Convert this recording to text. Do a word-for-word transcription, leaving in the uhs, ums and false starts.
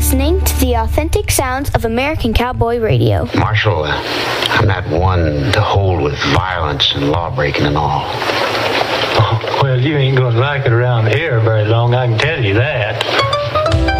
listening to the authentic sounds of American Cowboy Radio. Marshal, uh, I'm not one to hold with violence and law-breaking and all. Oh, well, you ain't gonna like it around here very long, I can tell you that.